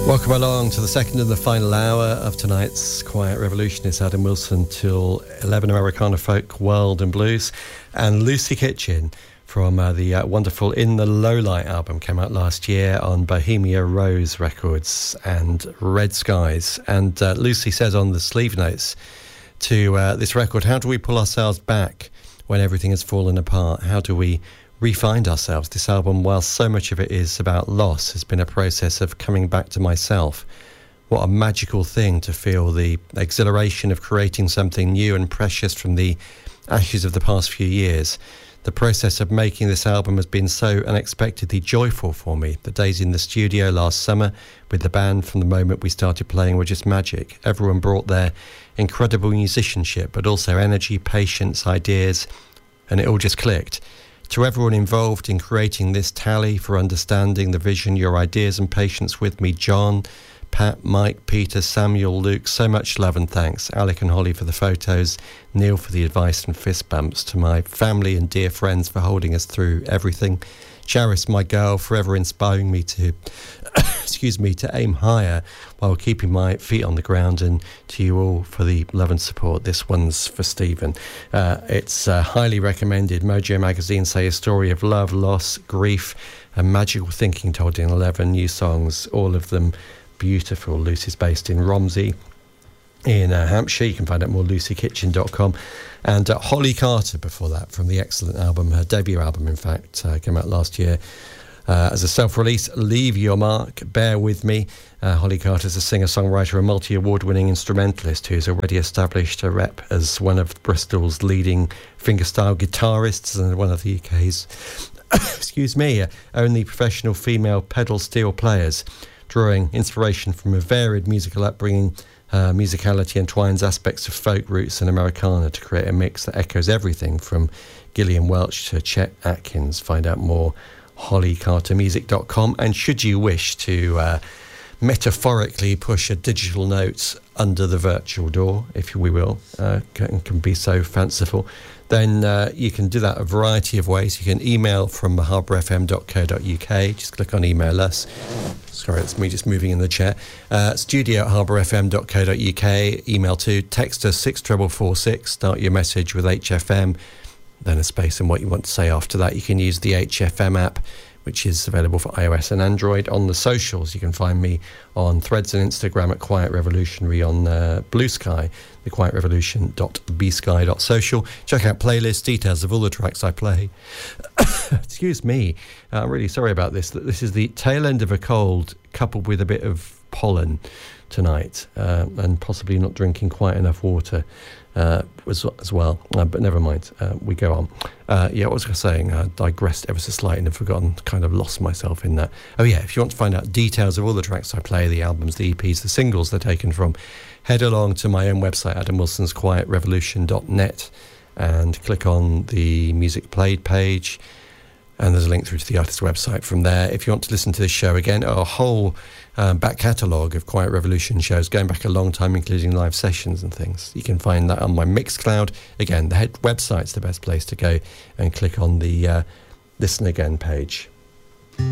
Welcome along to the second and the final hour of tonight's Quiet Revolution. It's Adam Wilson till 11, Americana folk, world and blues. And Lucy Kitchen from the wonderful In the Lowlight album came out last year on Bohemia Rose Records and Red Skies. And Lucy says on the sleeve notes to this record, how do we pull ourselves back when everything has fallen apart? How do we re-find ourselves? This album, while so much of it is about loss, has been a process of coming back to myself. What a magical thing to feel the exhilaration of creating something new and precious from the ashes of the past few years. The process of making this album has been so unexpectedly joyful for me. The days in the studio last summer with the band from the moment we started playing were just magic. Everyone brought their incredible musicianship, but also energy, patience, ideas, and it all just clicked. To everyone involved in creating this tally, for understanding the vision, your ideas and patience with me, John, Pat, Mike, Peter, Samuel, Luke, so much love and thanks. Alec and Holly for the photos, Neil for the advice and fist bumps, to my family and dear friends for holding us through everything. Charis, my girl, forever inspiring me to to aim higher while keeping my feet on the ground, and to you all for the love and support. This one's for Stephen. It's highly recommended. Mojo Magazine say a story of love, loss, grief and magical thinking told in 11 new songs, all of them beautiful. Lucy's based in Romsey in Hampshire. You can find out more at lucykitchen.com. And Holly Carter before that, from the excellent album, her debut album in fact, came out last year as a self-release, Leave Your Mark, Bear With Me. Holly Carter is a singer-songwriter, a multi-award-winning instrumentalist who's already established a rep as one of Bristol's leading fingerstyle guitarists and one of the UK's only professional female pedal steel players, drawing inspiration from a varied musical upbringing. Musicality entwines aspects of folk roots and Americana to create a mix that echoes everything from Gillian Welch to Chet Atkins. Find out more, hollycartermusic.com. And should you wish to metaphorically push a digital note under the virtual door, if we will, can be so fanciful, then you can do that a variety of ways. You can email from harbourfm.co.uk. Just click on email us. Sorry, it's me just moving in the chair. studio@harbourfm.co.uk. Email to, text us 64446. Start your message with HFM, then a space and what you want to say after that. You can use the HFM app, which is available for iOS and Android. On the socials, you can find me on Threads and Instagram at Quiet Revolutionary, on Blue Sky, thequietrevolution.bsky.social. Check out playlists, details of all the tracks I play. Excuse me, I'm really sorry about this. This is the tail end of a cold coupled with a bit of pollen tonight, and possibly not drinking quite enough water as well, but never mind, we go on. What was I saying? I digressed ever so slightly and forgotten, kind of lost myself in that. Oh yeah, if you want to find out details of all the tracks I play, the albums, the EPs, the singles they're taken from, head along to my own website, adamwilsonsquietrevolution.net, and click on the music played page, and there's a link through to the artist's website from there. If you want to listen to this show again, a whole back catalogue of Quiet Revolution shows going back a long time, including live sessions and things, you can find that on my Mixcloud. Again, the website's the best place to go, and click on the Listen Again page.